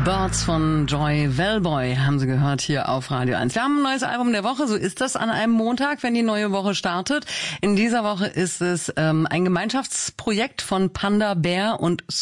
Birds von Joy Wellboy haben Sie gehört hier auf Radio 1. Wir haben ein neues Album der Woche, so ist das an einem Montag, wenn die neue Woche startet. In dieser Woche ist es ein Gemeinschaftsprojekt von Panda Bear und